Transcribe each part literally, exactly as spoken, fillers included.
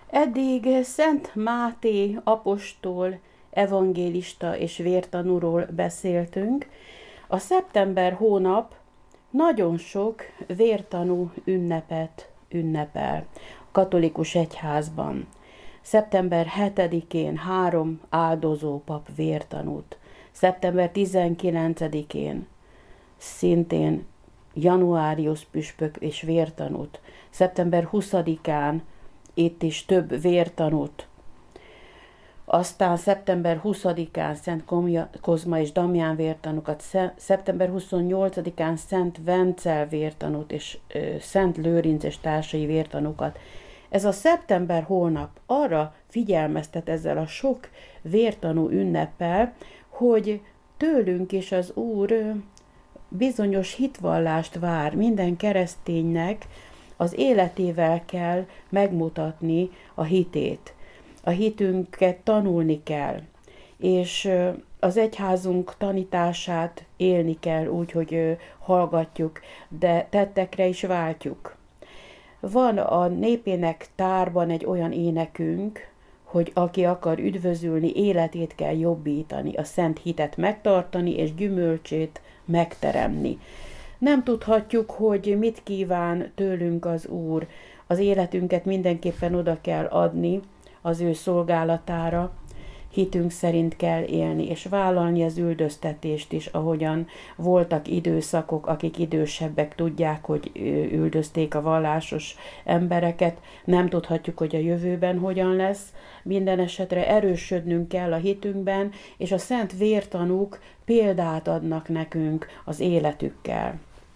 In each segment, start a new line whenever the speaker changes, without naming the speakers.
Eddig Szent Máté apostol, evangélista és vértanúról beszéltünk. A szeptember hónap nagyon sok vértanú ünnepet ünnepel a katolikus egyházban. szeptember hetedikén három áldozó pap vértanút. szeptember tizenkilencedikén szintén Januárius püspök és vértanút. szeptember huszadikán itt is több vértanút. Aztán szeptember huszadikán Szent Kozma és Damján vértanukat, szeptember huszonnyolcadikán Szent Vencel vértanút és Szent Lőrinc és társai vértanukat. Ez a szeptember hónap arra figyelmeztet ezzel a sok vértanú ünneppel, hogy tőlünk is az Úr bizonyos hitvallást vár. Minden kereszténynek az életével kell megmutatni a hitét. A hitünket tanulni kell, és az egyházunk tanítását élni kell úgy, hogy hallgatjuk, de tettekre is váltjuk. Van a népének tárban egy olyan énekünk, hogy aki akar üdvözülni, életét kell jobbítani, a szent hitet megtartani és gyümölcsét megteremni. Nem tudhatjuk, hogy mit kíván tőlünk az Úr. Az életünket mindenképpen oda kell adni az ő szolgálatára, hitünk szerint kell élni, és vállalni az üldöztetést is, ahogyan voltak időszakok, akik idősebbek tudják, hogy üldözték a vallásos embereket. Nem tudhatjuk, hogy a jövőben hogyan lesz. Minden esetre erősödnünk kell a hitünkben, és a szent vértanúk példát adnak nekünk az életükkel.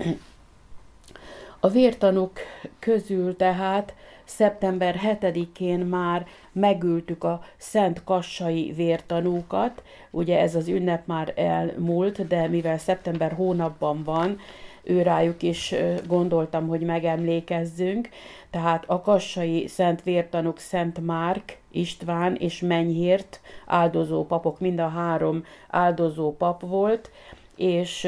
A vértanúk közül tehát szeptember hetedikén már megültük a Szent Kassai vértanúkat, ugye ez az ünnep már elmúlt, de mivel szeptember hónapban van, őrájuk is gondoltam, hogy megemlékezzünk, tehát a kassai szent vértanúk Szent Márk, István és Menyhért áldozó papok, mind a három áldozó pap volt, és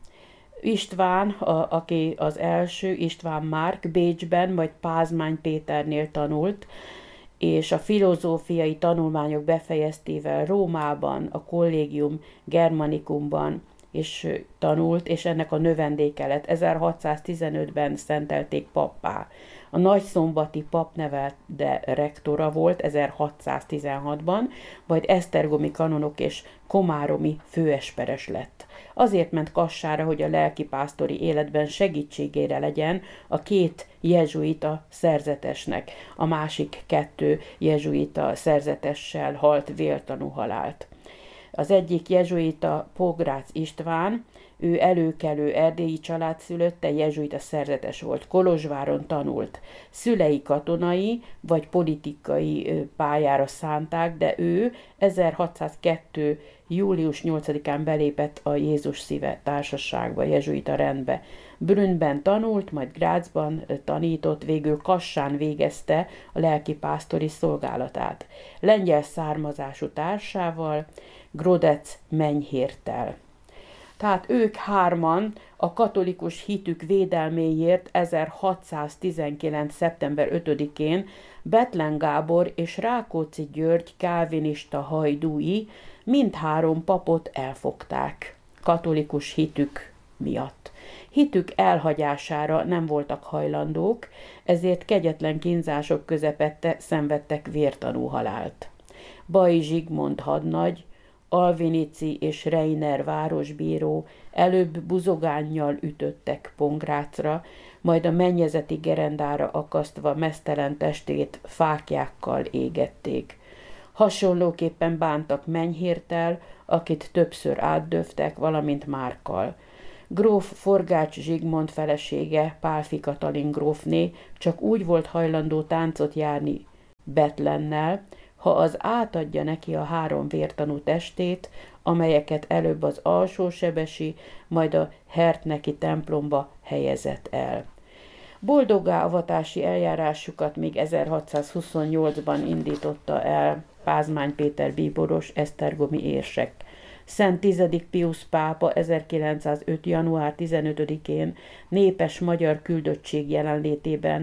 István, a, aki az első, István Márk Bécsben, majd Pázmány Péternél tanult, és a filozófiai tanulmányok befejeztével Rómában, a Collegium Germanicumban is tanult, és ennek a növendéke lett. ezerhatszáztizenötben szentelték pappá. A nagyszombati pap nevelt, de rektora volt ezerhatszáztizenhatban, majd esztergomi kanonok és komáromi főesperes lett. Azért ment Kassára, hogy a lelkipásztori életben segítségére legyen a két jezsuita szerzetesnek. A másik kettő jezsuita szerzetessel halt vértanú halált. Az egyik jezsuita Pográc István, ő előkelő erdélyi családszülötte, jezsuita szerzetes volt, Kolozsváron tanult. Szülei katonai vagy politikai pályára szánták, de ő ezerhatszázkettő. július nyolcadikán belépett a Jézus Szíve társaságba, jezsuita rendbe. Brünnben tanult, majd Grazban tanított, végül Kassán végezte a lelkipásztori szolgálatát. Lengyel származású társával, Grodec Menyhérttel. Tehát ők hárman a katolikus hitük védelméért ezerhatszáztizenkilenc. szeptember ötödikén Bethlen Gábor és Rákóczi György kálvinista hajdúi mindhárom papot elfogták katolikus hitük miatt. Hitük elhagyására nem voltak hajlandók, ezért kegyetlen kínzások közepette szenvedtek vértanú halált. Baj Zsigmond hadnagy, Alvinici és Reiner városbíró előbb buzogánnyal ütöttek Pongrácra, majd a mennyezeti gerendára akasztva meztelen testét fáklyákkal égették. Hasonlóképpen bántak Menyhérttel, akit többször átdöftek, valamint Márkkal. Gróf Forgács Zsigmond felesége, Pálffy Katalin grófné csak úgy volt hajlandó táncot járni Bethlennel, ha az átadja neki a három vértanú testét, amelyeket előbb az alsósebesi, majd a hertneki templomba helyezett el. Boldoggá avatási eljárásukat még ezerhatszázhuszonnyolcban indította el Pázmány Péter bíboros esztergomi érsek. Szent tizedik Piusz pápa ezerkilencszázöt. január tizenötödikén népes magyar küldöttség jelenlétében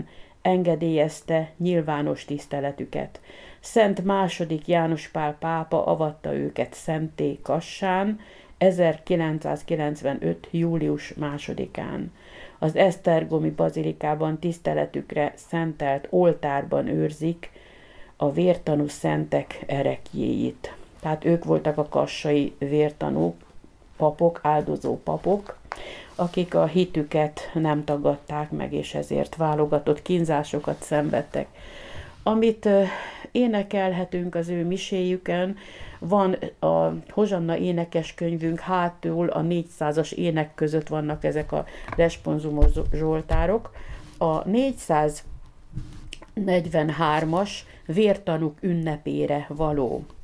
engedélyezte nyilvános tiszteletüket. Szent második János Pál pápa avatta őket szentté Kassán ezerkilencszázkilencvenöt. július másodikán. Az esztergomi bazilikában tiszteletükre szentelt oltárban őrzik a vértanú szentek ereklyéit. Tehát ők voltak a kassai vértanú papok, áldozó papok, akik a hitüket nem tagadták meg, és ezért válogatott kínzásokat szenvedtek. Amit énekelhetünk az ő miséjükön, van a Hozsanna énekeskönyvünk, hátul a négyszázas ének között vannak ezek a responsumos zsoltárok. A négyszáznegyvenhármas vértanúk ünnepére való.